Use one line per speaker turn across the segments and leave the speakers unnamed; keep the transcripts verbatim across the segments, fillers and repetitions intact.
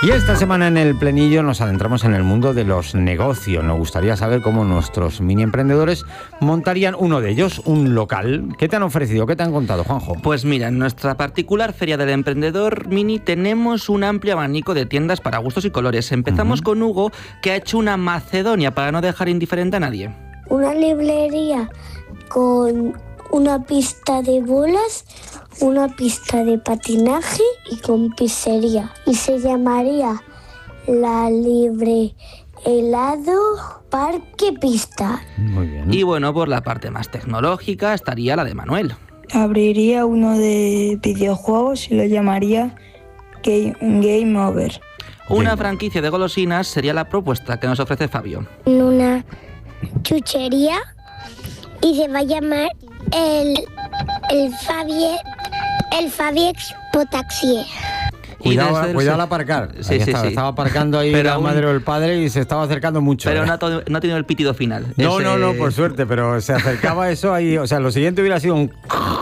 Y esta semana en el Plenillo nos adentramos en el mundo de los negocios. Nos gustaría saber cómo nuestros mini emprendedores montarían uno de ellos, un local. ¿Qué te han ofrecido? ¿Qué te han contado, Juanjo?
Pues mira, en nuestra particular Feria del Emprendedor Mini tenemos un amplio abanico de tiendas para gustos y colores. Empezamos uh-huh. con Hugo, que ha hecho una Macedonia para no dejar indiferente a nadie.
Una librería con una pista de bolas, una pista de patinaje y con pizzería. Y se llamaría La Libre Helado Parque Pista.
Muy bien.
Y bueno, por la parte más tecnológica estaría la de Manuel.
Abriría uno de videojuegos y lo llamaría Game, Game Over.
Una
Game.
franquicia de golosinas sería la propuesta que nos ofrece Fabio.
Una chuchería y se va a llamar el, el Fabie, el Fabiex Potaxier.
Cuidado,
desde el
cuidado
se...
al aparcar.
Sí,
ahí
sí,
estaba,
sí.
estaba aparcando ahí
pero
la
aún...
madre o el padre y se estaba acercando mucho.
Pero
¿eh?
no, ha to... no ha tenido el pitido final.
No,
Ese...
no, no, por suerte, pero se acercaba eso ahí. O sea, lo siguiente hubiera sido un...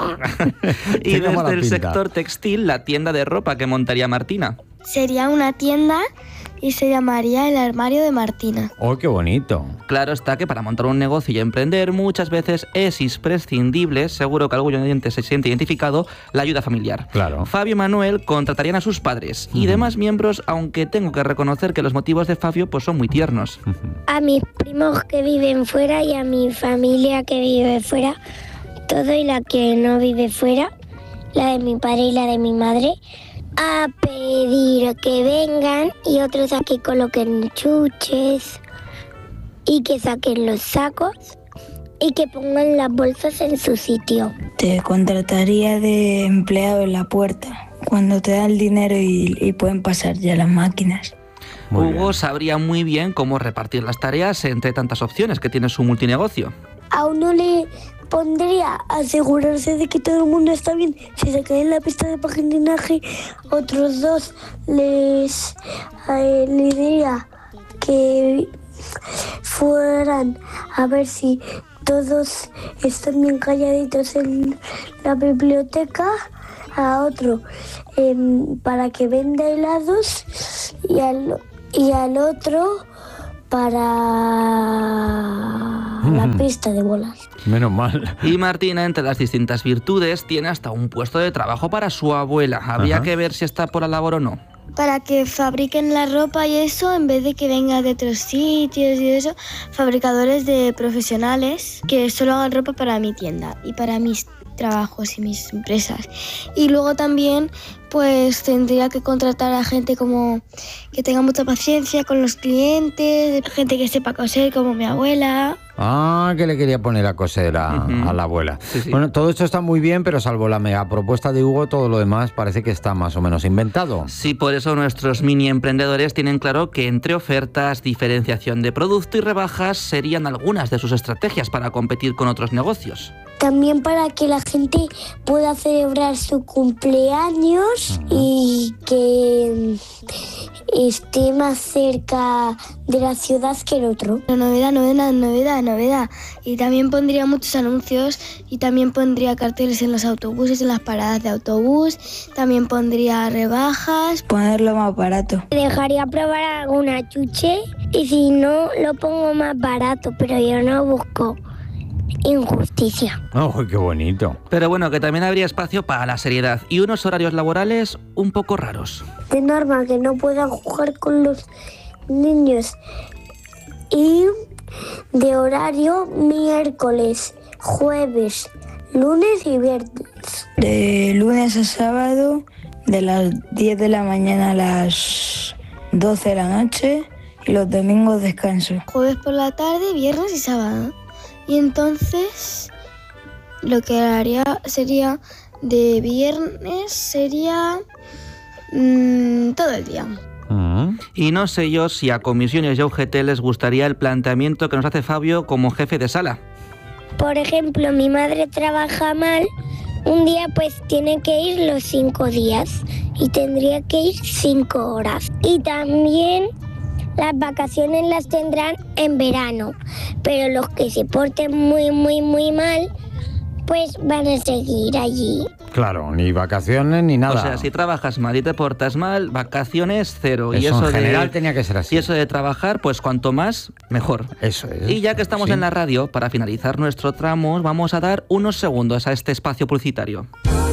Y desde el sector textil, la tienda de ropa que montaría Martina.
Sería una tienda y se llamaría El Armario de Martina.
¡Oh, qué bonito!
Claro está que para montar un negocio y emprender muchas veces es imprescindible, seguro que algún oyente se siente identificado, la ayuda familiar.
Claro.
Fabio y Manuel contratarían a sus padres y uh-huh. demás miembros, aunque tengo que reconocer que los motivos de Fabio pues son muy tiernos.
Uh-huh. A mis primos que viven fuera y a mi familia que vive fuera, todo y la que no vive fuera, la de mi padre y la de mi madre, a pedir que vengan y otros a que coloquen chuches y que saquen los sacos y que pongan las bolsas en su sitio.
Te contrataría de empleado en la puerta cuando te da el dinero y, y pueden pasar ya las máquinas.
Muy Hugo bien. Sabría muy bien cómo repartir las tareas entre tantas opciones que tiene su multinegocio.
A uno le pondría asegurarse de que todo el mundo está bien si se cae en la pista de patinaje. Otros dos les eh, le diría que fueran a ver si todos están bien calladitos en la biblioteca. A otro eh, para que venda helados y al, y al otro para la pista de bolas.
Menos mal.
Y Martina, entre las distintas virtudes, tiene hasta un puesto de trabajo para su abuela. Habría Ajá. que ver si está por la labor o no.
Para que fabriquen la ropa y eso, en vez de que venga de otros sitios y eso, fabricadores de profesionales que solo hagan ropa para mi tienda y para mis trabajos y mis empresas. Y luego también pues tendría que contratar a gente como que tenga mucha paciencia con los clientes, gente que sepa coser como mi abuela.
Ah, que le quería poner a coser a, uh-huh. a la abuela.
Sí, sí.
Bueno, todo esto está muy bien, pero salvo la mega propuesta de Hugo, todo lo demás parece que está más o menos inventado.
Sí, por eso nuestros mini emprendedores tienen claro que entre ofertas, diferenciación de producto y rebajas serían algunas de sus estrategias para competir con otros negocios.
También para que la gente pueda celebrar su cumpleaños uh-huh. y que esté más cerca de la ciudad que el otro.
La novedad, novedad, novedad, novedad. Y también pondría muchos anuncios y también pondría carteles en los autobuses, en las paradas de autobús. También pondría rebajas.
Ponerlo más barato.
Dejaría probar alguna chuche y si no, lo pongo más barato, pero yo no busco injusticia.
¡Oh, qué bonito!
Pero bueno, que también habría espacio para la seriedad y unos horarios laborales un poco raros.
De norma que no puedan jugar con los niños y de horario miércoles, jueves, lunes y viernes.
De lunes a sábado, de las diez de la mañana a las doce de la noche y los domingos descanso.
Jueves por la tarde, viernes y sábado. Y entonces lo que haría sería de viernes sería mmm, todo el día.
Uh-huh. Y no sé yo si a comisiones y a U G T les gustaría el planteamiento que nos hace Fabio como jefe de sala.
Por ejemplo, mi madre trabaja mal, un día pues tiene que ir los cinco días y tendría que ir cinco horas. Y también las vacaciones las tendrán en verano, pero los que se porten muy, muy, muy mal, pues van a seguir allí.
Claro, ni vacaciones ni nada.
O sea, si trabajas mal y te portas mal, vacaciones cero.
Eso,
y eso
en general
de,
tenía que ser así.
Y eso de trabajar, pues cuanto más, mejor.
Eso es.
Y ya que estamos
sí.
en la radio, para finalizar nuestro tramo, vamos a dar unos segundos a este espacio publicitario.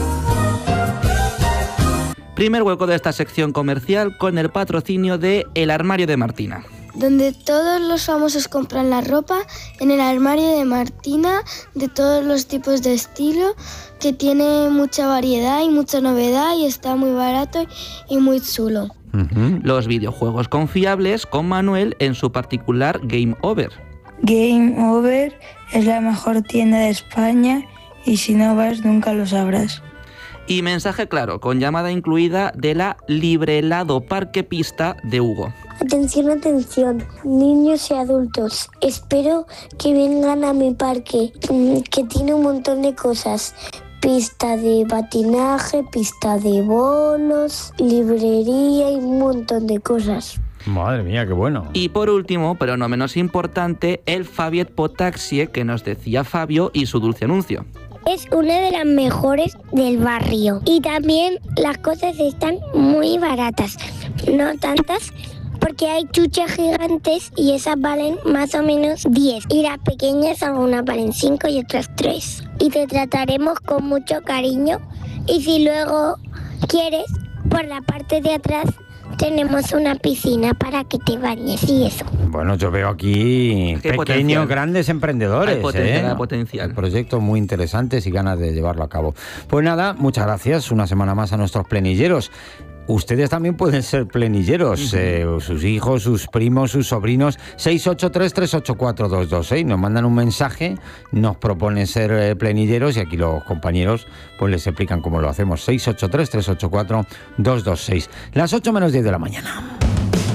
Primer hueco de esta sección comercial con el patrocinio de El Armario de Martina.
Donde todos los famosos compran la ropa, en el armario de Martina, de todos los tipos de estilo, que tiene mucha variedad y mucha novedad y está muy barato y muy chulo.
Uh-huh. Los videojuegos confiables con Manuel en su particular Game Over.
Game Over es la mejor tienda de España y si no vas nunca lo sabrás.
Y mensaje claro, con llamada incluida de la Librelado Parque Pista de Hugo.
Atención, atención, niños y adultos. Espero que vengan a mi parque, que tiene un montón de cosas. Pista de patinaje, pista de bolos, librería y un montón de cosas.
Madre mía, qué bueno.
Y por último, pero no menos importante, el Fabiet Potaxie que nos decía Fabio y su dulce anuncio.
Es una de las mejores del barrio. Y también las cosas están muy baratas. No tantas, porque hay chuchas gigantes y esas valen más o menos diez. Y las pequeñas algunas valen cinco y otras tres. Y te trataremos con mucho cariño. Y si luego quieres, por la parte de atrás tenemos una piscina para que te bañes y eso.
Bueno, yo veo aquí pequeños, potencial. grandes emprendedores.
Hay potencial,
¿eh?
hay potencial.
Proyectos muy interesantes y ganas de llevarlo a cabo. Pues nada, muchas gracias una semana más a nuestros plenilleros. Ustedes también pueden ser plenilleros, uh-huh. eh, sus hijos, sus primos, sus sobrinos. seis ocho tres, tres ocho cuatro, dos dos seis. Nos mandan un mensaje, nos proponen ser eh, plenilleros y aquí los compañeros pues les explican cómo lo hacemos. seis ocho tres, tres ocho cuatro, dos dos seis. Las ocho menos diez de la mañana.